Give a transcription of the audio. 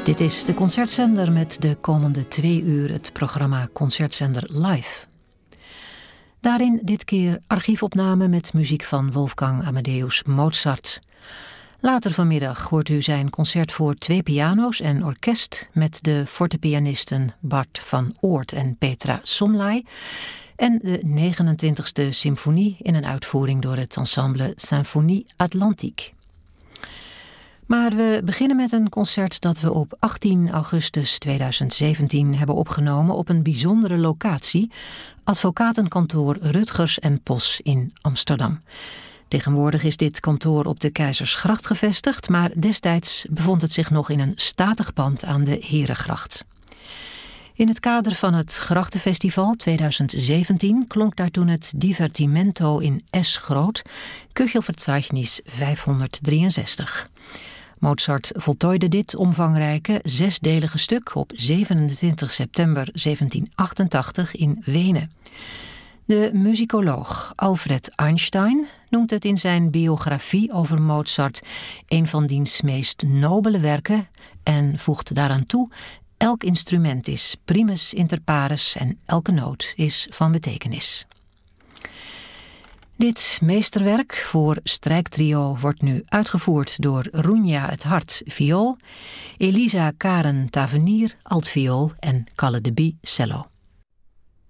Dit is de Concertzender met de komende 2 uur het programma Concertzender Live. Daarin dit keer archiefopname met muziek van Wolfgang Amadeus Mozart. Later vanmiddag hoort u zijn concert voor 2 piano's en orkest met de fortepianisten Bart van Oort en Petra Somlai en de 29e symfonie in een uitvoering door het ensemble Symphonie Atlantique. Maar we beginnen met een concert dat we op 18 augustus 2017 hebben opgenomen op een bijzondere locatie, advocatenkantoor Rutgers en Pos in Amsterdam. Tegenwoordig is dit kantoor op de Keizersgracht gevestigd, maar destijds bevond het zich nog in een statig pand aan de Herengracht. In het kader van het Grachtenfestival 2017 klonk daar toen het Divertimento in S groot, Köchelverzeichnis 563. Mozart voltooide dit omvangrijke 6-delige stuk op 27 september 1788 in Wenen. De muzikoloog Alfred Einstein noemt het in zijn biografie over Mozart een van diens meest nobele werken en voegt daaraan toe: elk instrument is primus inter pares en elke noot is van betekenis. Dit meesterwerk voor strijktrio wordt nu uitgevoerd door Roenja het Hart viool, Elisa Karen Tavernier altviool en Kalle de Bie cello.